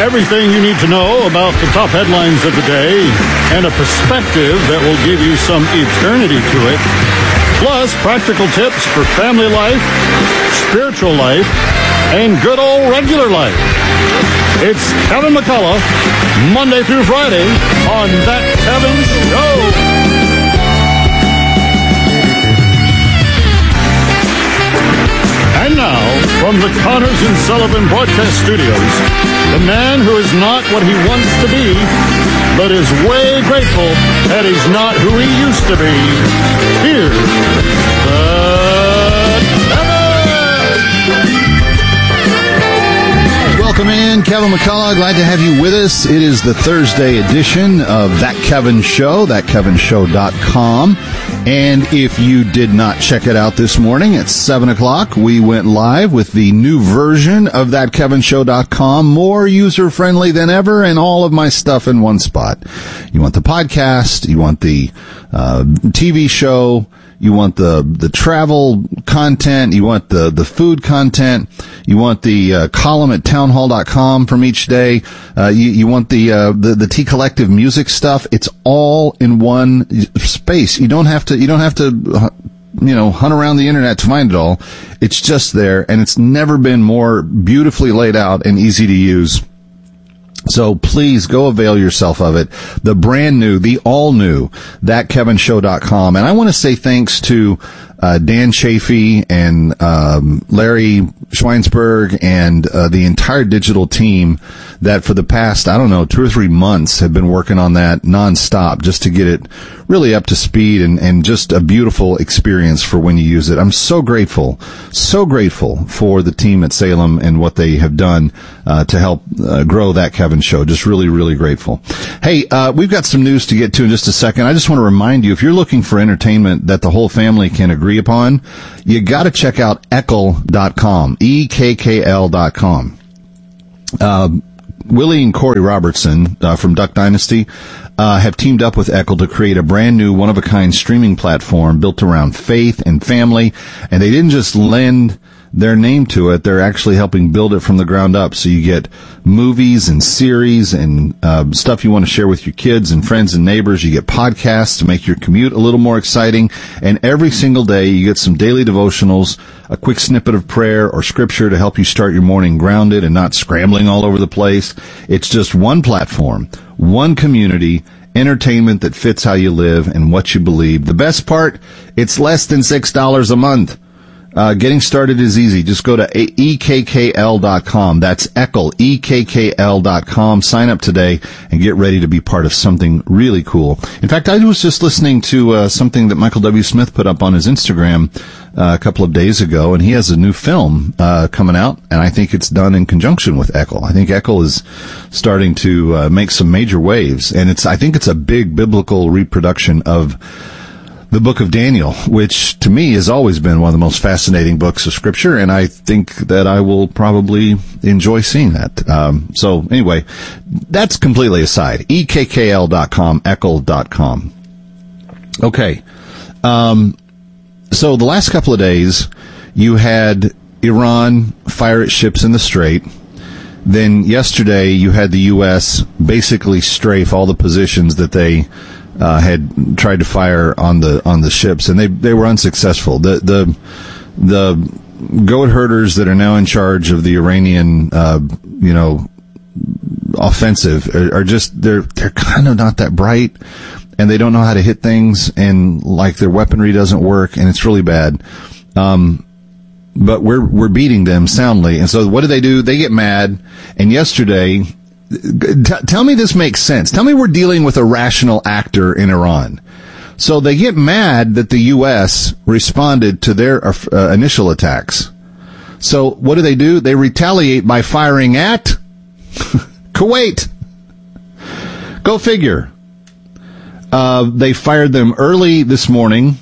Everything you need to know about the top headlines of the day and a perspective that will give you some eternity to it. Plus, practical tips for family life, spiritual life, and good old regular life. It's Kevin McCullough, Monday through Friday on That Kevin Show. And now, from the Connors and Sullivan Broadcast Studios, the man who is not what he wants to be, but is way grateful that he's not who he used to be. Here's Welcome in, Kevin McCullough. Glad to have you with us. It is the Thursday edition of That Kevin Show, thatkevinshow.com. And if you did not check it out this morning at 7 o'clock, we went live with the new version of thatkevinshow.com, more user-friendly than ever, and all of my stuff in one spot. You want the podcast, you want the TV show, you want the travel content, you want the food content, you want the column at townhall.com from each day, you want the T Collective music stuff. It's all in one space. You don't have to hunt around the internet to find it all. It's just there, and it's never been more beautifully laid out and easy to use. So please go avail yourself of it. The brand new, the all new, thatkevinshow.com. And I want to say thanks to Dan Chafee and Larry Schweinsberg and the entire digital team that for the past, 2 or 3 months have been working on that nonstop just to get it really up to speed and just a beautiful experience for when you use it. I'm so grateful for the team at Salem and what they have done to help grow That Kevin Show. Just really, really grateful. Hey, we've got some news to get to in just a second. I just want to remind you, if you're looking for entertainment that the whole family can agree upon, you got to check out Eckl.com, EKKL.com. Willie and Corey Robertson from Duck Dynasty have teamed up with Eckl to create a brand new one-of-a-kind streaming platform built around faith and family, and they didn't just lend their name to it, they're actually helping build it from the ground up. So you get movies and series and stuff you want to share with your kids and friends and neighbors. You get podcasts to make your commute a little more exciting. And every single day you get some daily devotionals, a quick snippet of prayer or scripture to help you start your morning grounded and not scrambling all over the place. It's just one platform, one community, entertainment that fits how you live and what you believe. The best part, it's less than $6 a month. Getting started is easy. Just go to EKKL.com. That's Eckl, EKKL.com. Sign up today and get ready to be part of something really cool. In fact, I was just listening to something that Michael W. Smith put up on his Instagram a couple of days ago, and he has a new film coming out, and I think it's done in conjunction with Eckl. I think Eckl is starting to make some major waves, and I think it's a big biblical reproduction of the book of Daniel, which to me has always been one of the most fascinating books of Scripture, and I think that I will probably enjoy seeing that. So anyway, that's completely aside. EKKL.com, Eckl.com. Okay. So the last couple of days, you had Iran fire its ships in the Strait. Then yesterday, you had the U.S. basically strafe all the positions that they had tried to fire on the ships, and they were unsuccessful. The goat herders that are now in charge of the Iranian offensive are just they're kind of not that bright, and they don't know how to hit things, and like their weaponry doesn't work, and it's really bad. But we're beating them soundly, and so what do? They get mad, and yesterday. Tell me this makes sense. Tell me we're dealing with a rational actor in Iran. So they get mad that the U.S. responded to their initial attacks. So what do? They retaliate by firing at Kuwait. Go figure. They fired them early this morning.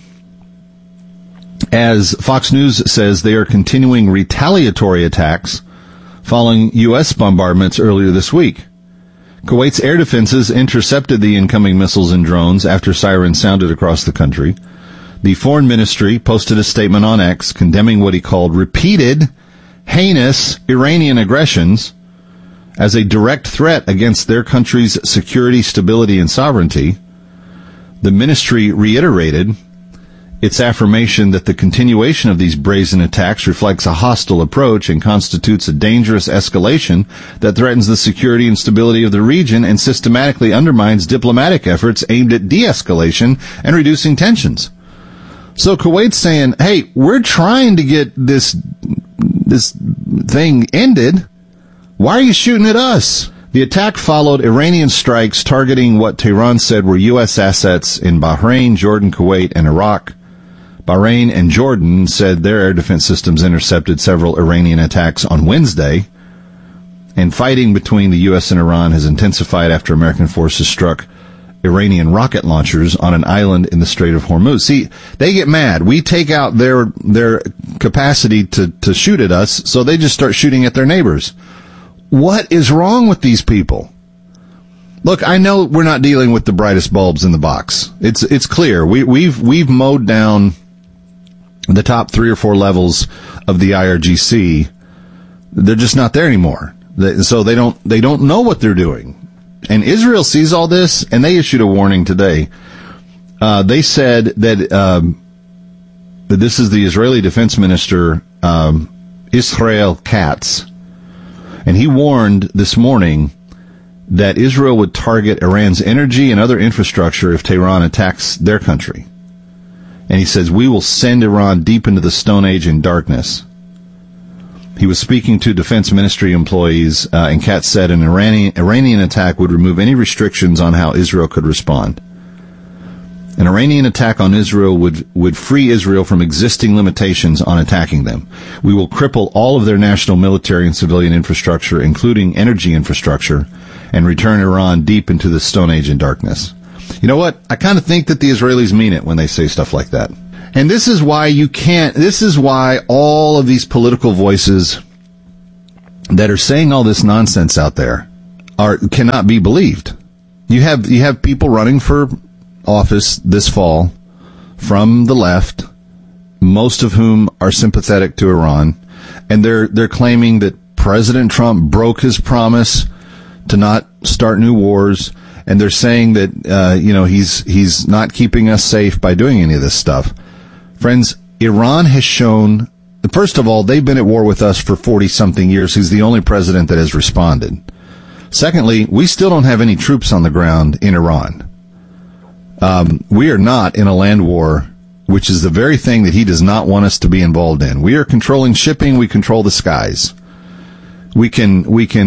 As Fox News says, they are continuing retaliatory attacks following U.S. bombardments earlier this week. Kuwait's air defenses intercepted the incoming missiles and drones after sirens sounded across the country. The Foreign Ministry posted a statement on X condemning what he called repeated, heinous Iranian aggressions as a direct threat against their country's security, stability, and sovereignty, the ministry reiterated its affirmation that the continuation of these brazen attacks reflects a hostile approach and constitutes a dangerous escalation that threatens the security and stability of the region and systematically undermines diplomatic efforts aimed at de-escalation and reducing tensions. So Kuwait's saying, hey, we're trying to get this thing ended. Why are you shooting at us? The attack followed Iranian strikes targeting what Tehran said were U.S. assets in Bahrain, Jordan, Kuwait, and Iraq. Bahrain and Jordan said their air defense systems intercepted several Iranian attacks on Wednesday, and fighting between the U.S. and Iran has intensified after American forces struck Iranian rocket launchers on an island in the Strait of Hormuz. See, they get mad. We take out their capacity to shoot at us, so they just start shooting at their neighbors. What is wrong with these people? Look, I know we're not dealing with the brightest bulbs in the box. It's clear. We've mowed down the top 3 or 4 levels of the IRGC. They're just not there anymore. So they don't know what they're doing. And Israel sees all this, and they issued a warning today. They said that this is the Israeli Defense Minister, Israel Katz, and he warned this morning that Israel would target Iran's energy and other infrastructure if Tehran attacks their country. And he says, we will send Iran deep into the Stone Age in darkness. He was speaking to defense ministry employees, and Katz said an Iranian attack would remove any restrictions on how Israel could respond. An Iranian attack on Israel would free Israel from existing limitations on attacking them. We will cripple all of their national military and civilian infrastructure, including energy infrastructure, and return Iran deep into the Stone Age in darkness. You know what? I kind of think that the Israelis mean it when they say stuff like that. And this is why this is why all of these political voices that are saying all this nonsense out there cannot be believed. You have people running for office this fall from the left, most of whom are sympathetic to Iran, and they're claiming that President Trump broke his promise to not start new wars, and they're saying that he's not keeping us safe by doing any of this stuff. Friends, Iran has shown, first of all, they've been at war with us for 40-something years. He's the only president that has responded. Secondly, we still don't have any troops on the ground in Iran. We are not in a land war, which is the very thing that he does not want us to be involved in. We are controlling shipping. We control the skies. We can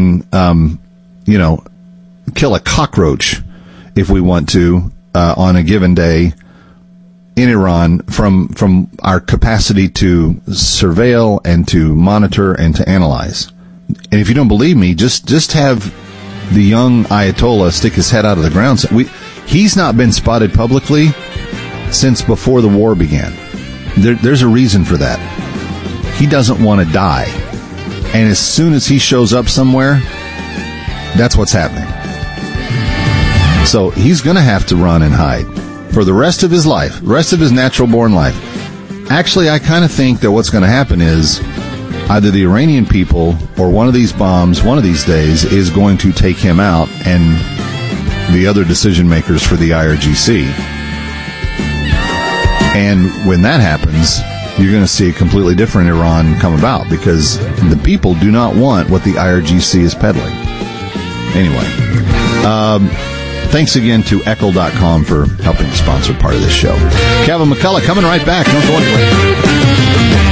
kill a cockroach if we want to, on a given day in Iran from our capacity to surveil and to monitor and to analyze. And if you don't believe me, just have the young Ayatollah stick his head out of the ground. He's not been spotted publicly since before the war began. There's a reason for that. He doesn't want to die. And as soon as he shows up somewhere, that's what's happening. So he's going to have to run and hide for the rest of his life, rest of his natural-born life. Actually, I kind of think that what's going to happen is either the Iranian people or one of these bombs, one of these days, is going to take him out and the other decision-makers for the IRGC. And when that happens, you're going to see a completely different Iran come about because the people do not want what the IRGC is peddling. Anyway, thanks again to Eckel.com for helping to sponsor part of this show. Kevin McCullough coming right back. Don't go anywhere.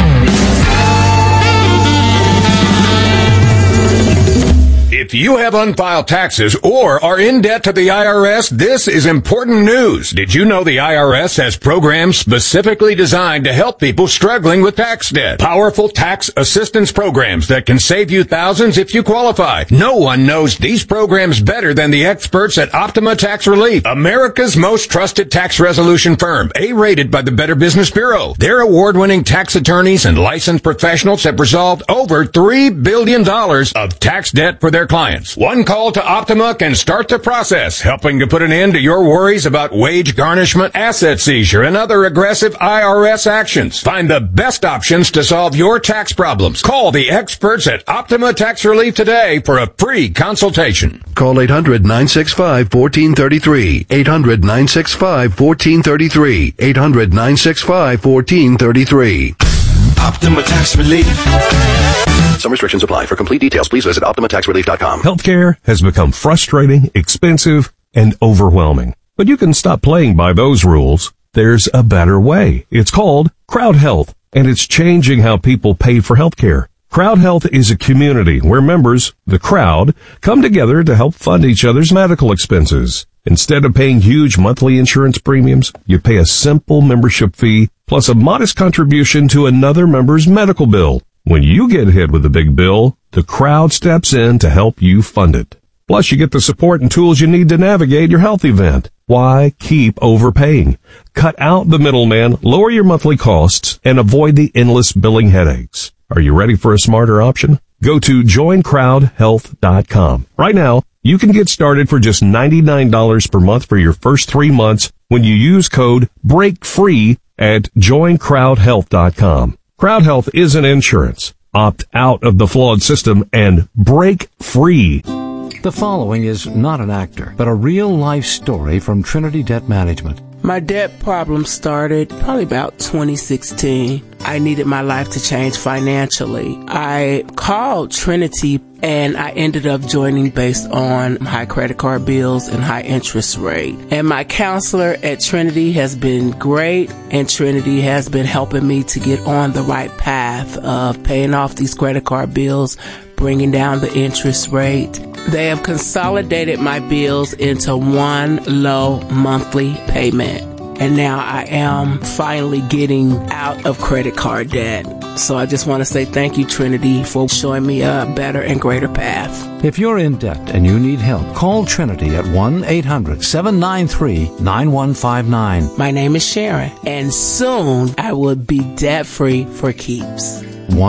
If you have unfiled taxes or are in debt to the IRS, this is important news. Did you know the IRS has programs specifically designed to help people struggling with tax debt? Powerful tax assistance programs that can save you thousands if you qualify. No one knows these programs better than the experts at Optima Tax Relief, America's most trusted tax resolution firm, A-rated by the Better Business Bureau. Their award-winning tax attorneys and licensed professionals have resolved over $3 billion of tax debt for their clients. One call to Optima can start the process, helping to put an end to your worries about wage garnishment, asset seizure, and other aggressive IRS actions. Find the best options to solve your tax problems. Call the experts at Optima Tax Relief today for a free consultation. Call 800-965-1433. 800-965-1433. 800-965-1433. Optima Tax Relief. Some restrictions apply. For complete details, please visit OptimaTaxRelief.com. Healthcare has become frustrating, expensive, and overwhelming. But you can stop playing by those rules. There's a better way. It's called Crowd Health, and it's changing how people pay for healthcare. Crowd Health is a community where members, the crowd, come together to help fund each other's medical expenses. Instead of paying huge monthly insurance premiums, you pay a simple membership fee plus a modest contribution to another member's medical bill. When you get hit with a big bill, the crowd steps in to help you fund it. Plus, you get the support and tools you need to navigate your health event. Why keep overpaying? Cut out the middleman, lower your monthly costs, and avoid the endless billing headaches. Are you ready for a smarter option? Go to joincrowdhealth.com. Right now, you can get started for just $99 per month for your first 3 months when you use code BREAKFREE at joincrowdhealth.com. Crowd Health isn't insurance. Opt out of the flawed system and break free. The following is not an actor, but a real-life story from Trinity Debt Management. My debt problem started probably about 2016. I needed my life to change financially. I called Trinity and I ended up joining based on high credit card bills and high interest rate. And my counselor at Trinity has been great, and Trinity has been helping me to get on the right path of paying off these credit card bills, bringing down the interest rate. They have consolidated my bills into one low monthly payment. And now I am finally getting out of credit card debt. So I just want to say thank you, Trinity, for showing me a better and greater path. If you're in debt and you need help, call Trinity at 1-800-793-9159. My name is Sharon, and soon I will be debt-free for keeps.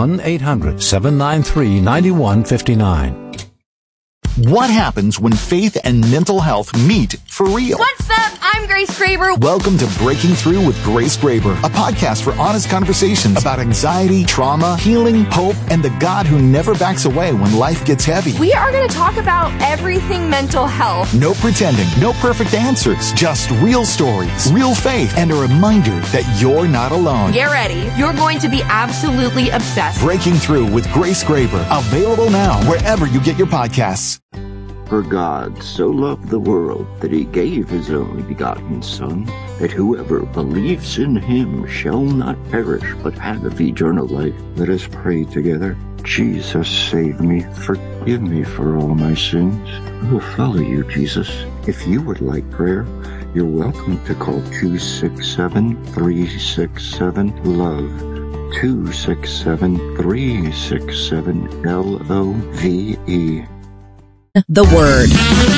1-800-793-9159. What happens when faith and mental health meet for real? What's up? I'm Grace Graber. Welcome to Breaking Through with Grace Graber, a podcast for honest conversations about anxiety, trauma, healing, hope, and the God who never backs away when life gets heavy. We are going to talk about everything mental health. No pretending, no perfect answers, just real stories, real faith, and a reminder that you're not alone. Get ready. You're going to be absolutely obsessed. Breaking Through with Grace Graber, available now wherever you get your podcasts. For God so loved the world that he gave his only begotten Son, that whoever believes in him shall not perish but have eternal life. Let us pray together. Jesus, save me. Forgive me for all my sins. I will follow you, Jesus. If you would like prayer, you're welcome to call 267-367-LOVE. 267-367-LOVE. The Word.